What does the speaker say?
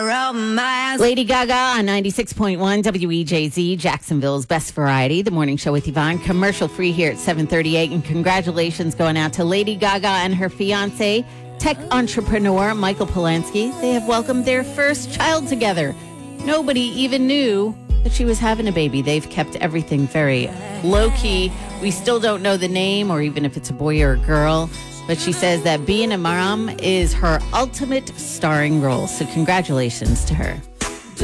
Lady Gaga on 96.1 WEJZ, Jacksonville's Best Variety, the morning show with Yvonne, commercial free here at 7:38. And congratulations going out to Lady Gaga and her fiance, tech entrepreneur Michael Polanski. They have welcomed their first child together. Nobody even knew that she was having a baby. They've kept everything very low-key. We still don't know the name or even if it's a boy or a girl. But she says that being a mom is her ultimate starring role. So congratulations to her.